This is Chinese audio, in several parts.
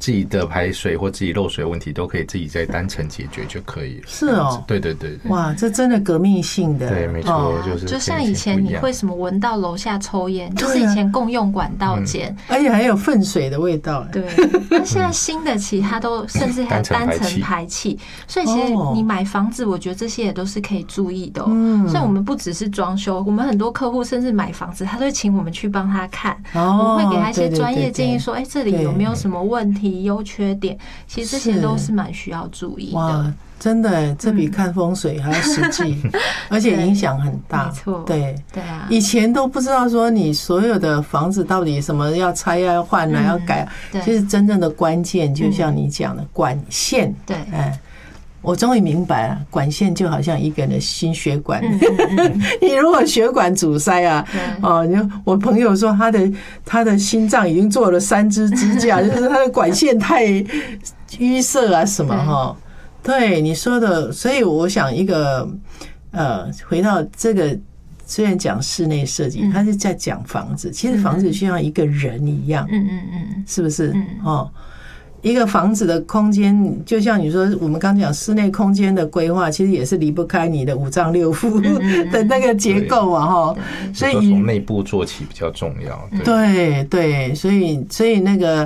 自己的排水或自己漏水问题都可以自己在单层解决就可以了。 是哦， 对对对， 哇，这真的革命性的。 对，没错， 就像以前你会什么闻到楼下抽烟，就是以前共用管道间， 而且还有粪水的味道。 对，那现在新的其他都甚至还有单层排气，所以其实你买房子，我觉得这些也都是可以注意的。所以我们不只是装修，我们很多客户甚至买房子，他都会请我们去帮他看，我们会给他一些专业建议，说，哎，这里有没有什么问题、优缺点？其实这些都是蛮需要注意的。 哇，真的，这比看风水还要实际，而且影响很大。 没错， 对对啊， 以前都不知道说你所有的房子到底什么要拆啊、要换啊、要改，其实真正的关键就像你讲的管线。 对， 我终于明白了，管线就好像一个人的心血管。你如果血管阻塞啊，我朋友说他的心脏已经做了3支支架，就是他的管线太淤塞啊什么哈。对你说的，所以我想一个回到这个，虽然讲室内设计，他是在讲房子，其实房子就像一个人一样，是不是？一个房子的空间，就像你说，我们刚讲室内空间的规划，其实也是离不开你的5脏6腑的那个结构啊，哈。所以从内部做起比较重要。 对对，所以那个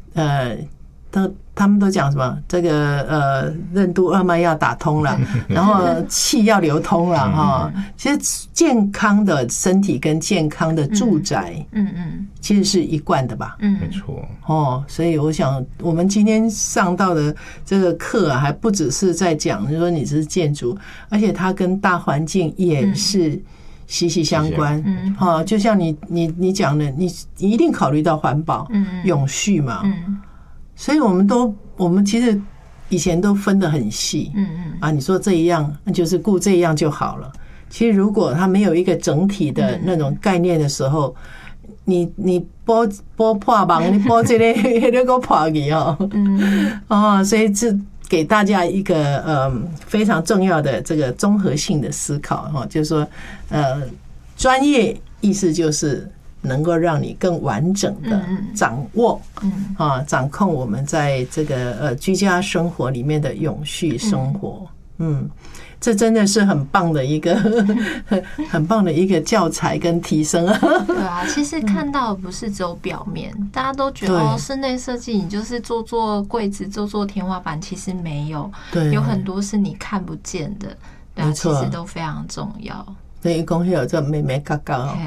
他们都讲什么？这个任督二脉要打通了，然后气要流通了哈。其实健康的身体跟健康的住宅，其实是一贯的吧？ 没错。 所以我想我们今天上到的这个课啊，还不只是在讲，就是说你是建筑，而且它跟大环境也是息息相关。就像你讲的，你一定考虑到环保、永续嘛。所以我们其实以前都分得很细。你说这一样，那就是顾这一样就好了。其实如果它没有一个整体的那种概念的时候，你剥破网，你剥这个那个破去所以这给大家一个非常重要的这个综合性的思考就是说专业意思就是能够让你更完整的掌握掌控我们在这个居家生活里面的永续生活。这真的是很棒的一个很棒的一个教材跟提升啊。 对啊，其实看到的不是只有表面，大家都觉得室内设计你就是做柜子、做天花板，其实没有，有很多是你看不见的，对啊，其实都非常重要。 所以公司有这美嘎嘎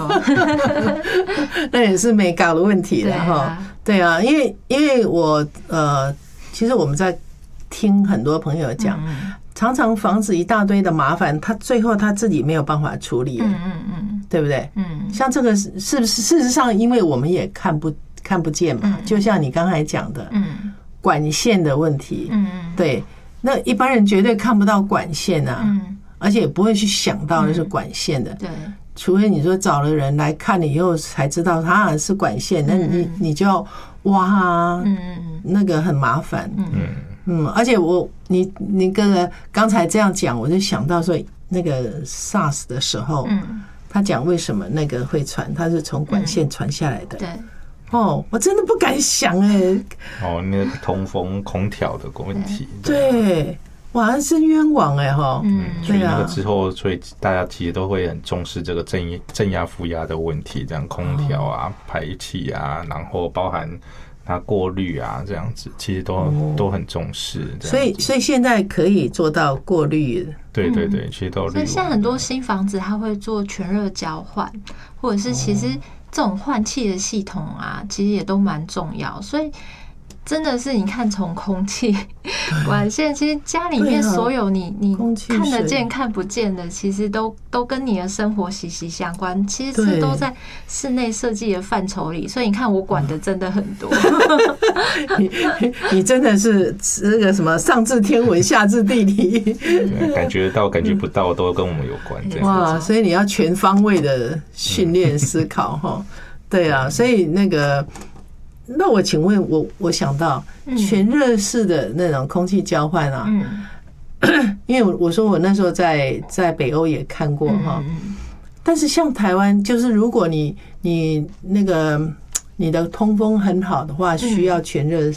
那也是美嘎的问题了哈。对啊，因为我其实我们在听很多朋友讲。常常房子一大堆的麻烦，他最后他自己没有办法处理，对不对？像这个是不是事实上，因为我们也看不见嘛，就像你刚才讲的，管线的问题，对，那一般人绝对看不到管线啊，而且也不会去想到那是管线的，对，除非你说找了人来看了以后才知道它是管线，那你就要挖，那个很麻烦，而且你刚才这样讲，我就想到说，那个 SARS 的时候，他讲为什么那个会传，他是从管线传下来的。对，我真的不敢想那个通风空调的问题。 对，哇，是冤枉所以那个之后，所以大家其实都会很重视这个正压负压的问题，这样空调啊、排气啊，然后包含。它过滤啊，这样子其实都很重视。 所以现在可以做到过滤。 对对对，其实都有。 所以现在很多新房子它会做全热交换，或者是其实这种换气的系统啊，其实也都蛮重要。所以真的是你看从空气管线，其实家里面所有你看得见看不见的，其实都跟你的生活息息相关，其实是都在室内设计的范畴里。所以你看我管的真的很多。 你真的是那个什么上至天文下至地理， 感觉到感觉不到都跟我们有关。 哇，所以你要全方位的训练思考对啊，所以那我请问我想到全热式的那种空气交换啊，因为我说我那时候在北欧也看过但是像台湾，就是如果你那个你的通风很好的话，需要全热